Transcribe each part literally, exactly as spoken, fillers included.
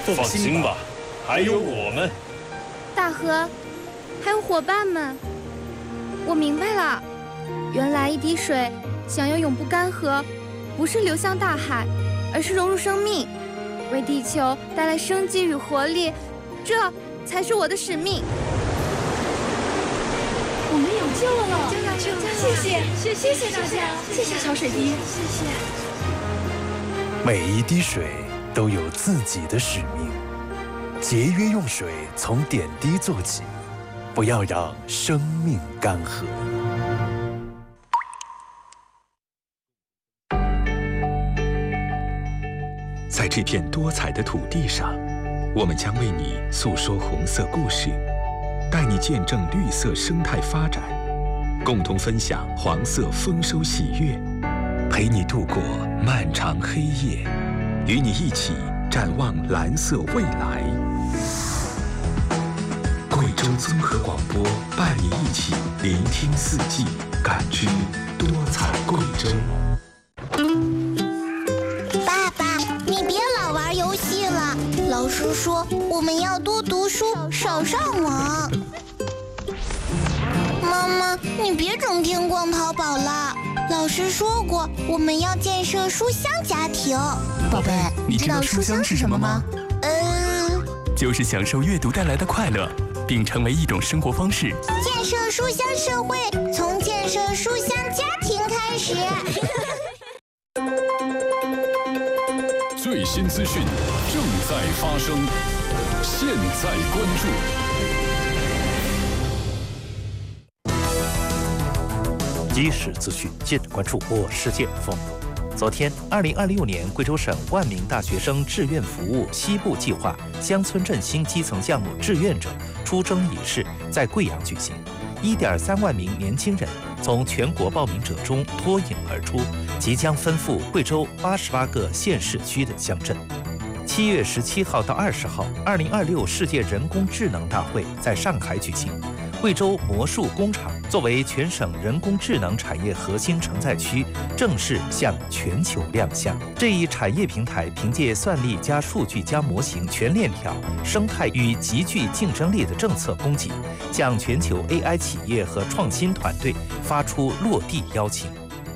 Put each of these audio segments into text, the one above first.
放心吧，还有我们。 大河，还有伙伴们，我明白了，原来一滴水想要永不干涸，不是流向大海，而是融入生命，为地球带来生机与活力，这才是我的使命。 我们有救了！ 救了！救了！ 谢谢，谢谢谢谢大家，谢谢小水滴，谢谢。 每一滴水都有自己的使命，节约用水从点滴做起，不要让生命干涸。 在这片多彩的土地上，我们将为你诉说红色故事，带你见证绿色生态发展，共同分享黄色丰收喜悦，陪你度过漫长黑夜，与你一起展望蓝色未来。贵州综合广播伴你一起聆听四季，感知多彩贵州。 爸爸，你别老玩游戏了，老师说我们要多读书，少上网。妈妈，你别整天逛淘宝了，老师说过我们要建设书香家庭。 宝贝，你知道书香是什么吗？ 嗯， 就是享受阅读带来的快乐，并成为一种生活方式。 建设书香社会，从建设书香家庭开始。 最新资讯正在发生，现在关注。 即时资讯，接着关注。我是剑锋。昨天，二零二六年贵州省万名大学生志愿服务西部计划乡村振兴基层项目志愿者出征仪式在贵阳举行。一点三万名年轻人从全国报名者中脱颖而出，即将奔赴贵州八十八个县市区的乡镇。七月十七号到二十号，二零二六世界人工智能大会在上海举行。贵州魔术工厂作为全省人工智能产业核心承载区，正式向全球亮相。这一产业平台凭借算力加数据加模型全链条生态与极具竞争力的政策供给，向全球 A I 企业和创新团队发出落地邀请。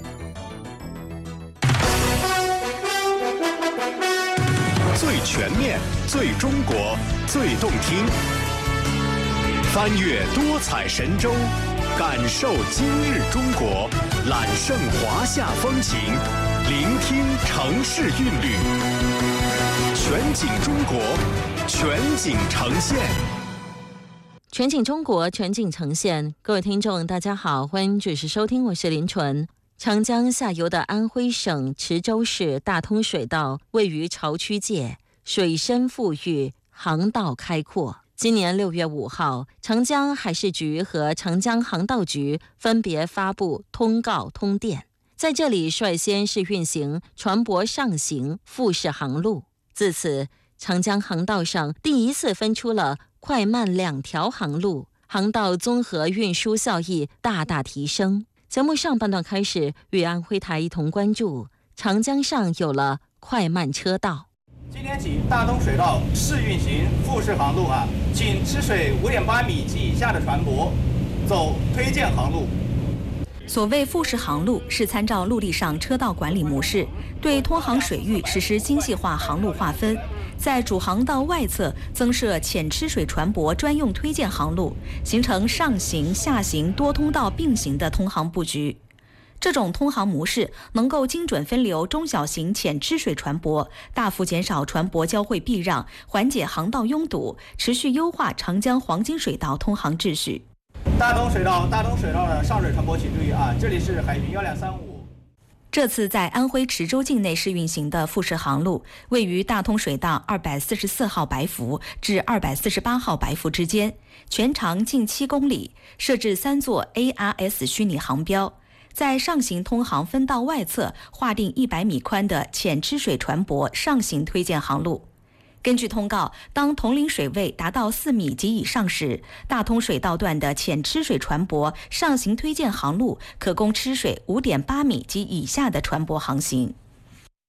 最全面、最中国、最动听。翻越多彩神州，感受今日中国，揽胜华夏风情，聆听城市韵律，全景中国，全景呈现。 全景中国，全景呈现。各位听众，大家好，欢迎准时收听，我是林纯。长江下游的安徽省池州市大通水道位于潮区界，水深富裕，航道开阔。今年六月五号，长江海事局和长江航道局分别发布通告通电，在这里率先是运行船舶上行复式航路。自此，长江航道上第一次分出了快慢两条航路，航道综合运输效益大大提升。节目上半段开始，与安徽台一同关注长江上有了快慢车道。 今天起，大通水道试运行复式航路啊，请吃水五点八米及以下的船舶走推荐航路。 所谓复式航路是参照陆地上车道管理模式，对通航水域实施精细化航路划分，在主航道外侧增设浅吃水船舶专用推荐航路，形成上行、下行多通道并行的通航布局。这种通航模式能够精准分流中小型浅吃水船舶，大幅减少船舶交汇避让，缓解航道拥堵，持续优化长江黄金水道通航秩序。 大通水道，大通水道的上水船舶请注意啊，这里是海巡幺两三五。 这次在安徽池州境内试运行的复式航路，位于大通水道二百四十四号白浮至二百四十八号白浮之间，全长近七公里，设置三座 A R S 虚拟航标。在上行通航分道外侧划定一百米宽的浅吃水船舶上行推荐航路。根据通告，当统领水位达到四米及以上时，大通水道段的浅吃水船舶上行推荐航路可供吃水五点八米及以下的船舶航行。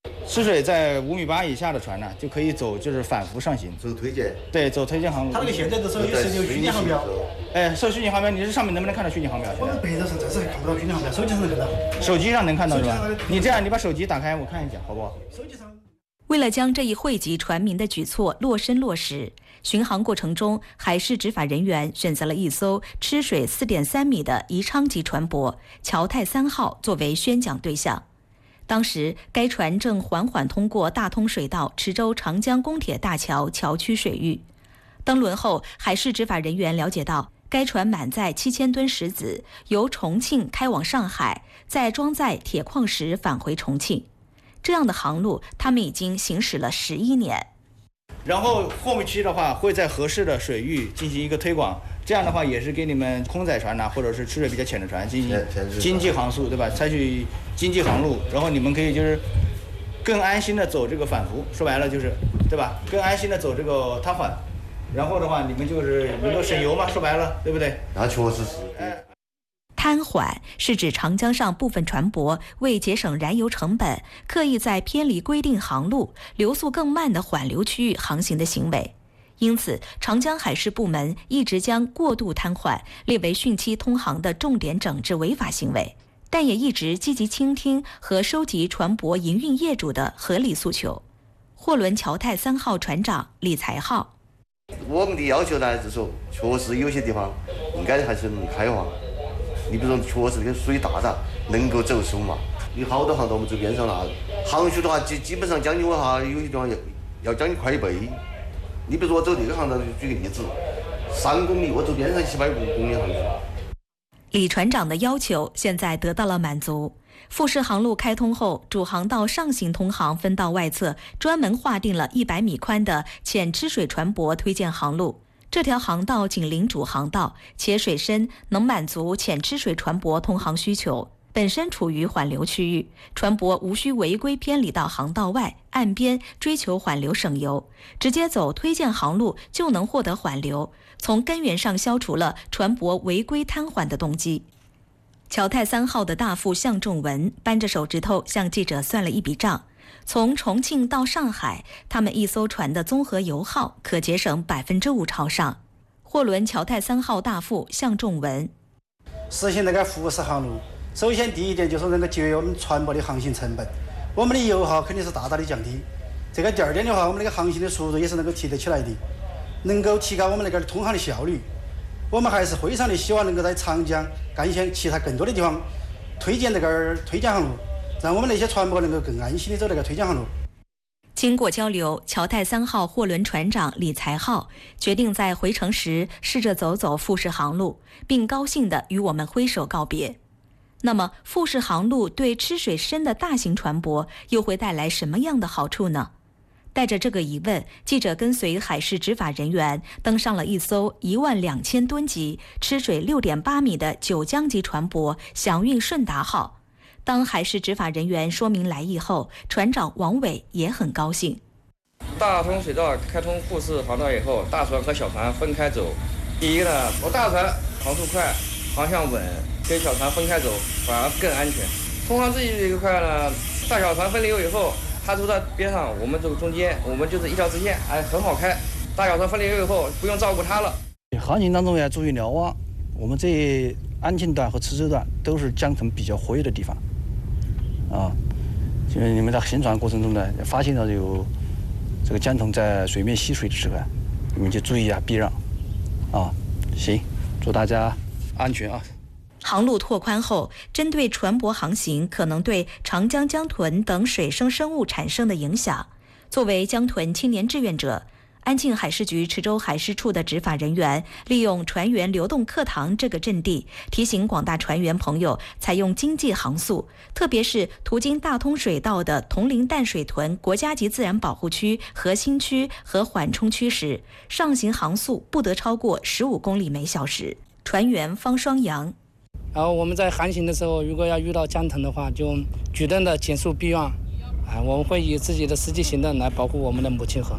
吃水在五米八以下的船呢，就可以走就是反浮上行， 走推荐。 对，走推荐航路。 它那个现在都是有设有虚拟航标。 哎，设虚拟航标，你这上面能不能看到虚拟航标？ 我们白照上暂时还看不到虚拟航标，手机上能看到。 手机上能看到是吧？你这样，你把手机打开，我看一下，好不好？ 手机上。 为了将这一惠及船民的举措落身落实，巡航过程中，海事执法人员选择了一艘吃水 四点三米的宜昌级船舶“侨泰三号”作为宣讲对象。当时，该船正缓缓通过大通水道池州长江公铁大桥桥区水域。登轮后，海事执法人员了解到，该船满载七千吨石子，由重庆开往上海，再装载铁矿石返回重庆。这样的航路，他们已经行驶了十一年。 然后后期的话，会在合适的水域进行一个推广，这样的话也是给你们空载船呐、啊，或者是吃水比较浅的船进行经济航速，对吧？采取经济航路，然后你们可以就是更安心的走这个反浮，说白了就是，对吧？更安心的走这个瘫缓，然后的话你们就是能够省油嘛，说白了，对不对？ 那确实是。 哎。 瘫缓是指长江上部分船舶为节省燃油成本，刻意在偏离规定航路、流速更慢的缓流区域航行的行为。因此，长江海事部门一直将过度瘫缓列为汛期通航的重点整治违法行为，但也一直积极倾听和收集船舶营运业主的合理诉求。货轮侨泰三号船长李才浩： 我们的要求呢，就是说，确实有些地方应该还是能开放。你比如说，确实那个水大大，能够走手嘛。有好多航道我们走边上了，航速的话基基本上将近我哈，有些地方要要将近快一倍。你比如说我走这个航道，举个例子，三公里我走边上七百五公里航速。 李船长的要求现在得到了满足。富士航路开通后，主航道上行通航分道外侧专门划定了一百米宽的浅吃水船舶推荐航路。这条航道紧邻主航道，且水深能满足浅吃水船舶通航需求。本身处于缓流区域，船舶无需违规偏离到航道外岸边追求缓流省油，直接走推荐航路就能获得缓流，从根源上消除了船舶违规瘫缓的动机。侨泰三号的大副向仲文扳着手指头向记者算了一笔账。从重庆到上海，他们一艘船的综合油耗可节省百分之五朝上。货轮侨泰三号大副向仲文： 实行那个复式航路，首先第一点就是能够节约我们船舶的航行成本，我们的油耗肯定是大大的降低。这个第二点的话，我们那个航行的速度也是能够提得起来的，能够提高我们那个通航的效率。我们还是非常的希望能够在长江、赣县其他更多的地方推荐这个推荐航路。让我们那些船舶能够更安心的走那个推荐航路。 经过交流，侨泰三号货轮船长李才浩决定在回程时试着走走富士航路，并高兴地与我们挥手告别。那么，富士航路对吃水深的大型船舶又会带来什么样的好处呢？带着这个疑问，记者跟随海事执法人员登上了一艘一万两千吨级、吃水六点八米的九江级船舶“祥运顺达号”。当海事执法人员说明来意后，船长王伟也很高兴。 大通水道开通富士航道以后，大船和小船分开走。第一个呢，我大船航速快，航向稳，跟小船分开走反而更安全。通航这一块呢，大小船分流以后，它走到边上，我们走中间，我们就是一条直线，哎，很好开。大小船分流以后，不用照顾它了。 航行当中要注意瞭望，我们这安庆段和池州段都是江层比较活跃的地方。啊，就是你们在行船过程中呢，发现到有这个江豚在水面吸水的时候，你们就注意啊，避让。啊，行，祝大家安全啊！ 航路拓宽后，针对船舶航行可能对长江江豚等水生生物产生的影响，作为江豚青年志愿者，安庆海事局池州海事处的执法人员利用船员流动课堂这个阵地，提醒广大船员朋友采用经济航速，特别是途经大通水道的铜陵淡水屯国家级自然保护区核心区和缓冲区时，上行航速不得超过十五公里每小时。船员方双阳： 然后我们在航行的时候，如果要遇到江豚的话，就主动的减速避让，啊，我们会以自己的实际行动来保护我们的母亲河。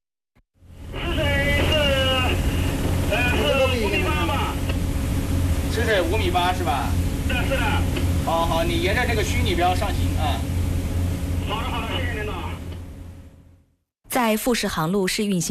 吃水五米八是吧？是的，是的。好好，你沿着这个虚拟标上行啊。好的，好的。 在富士航路试运行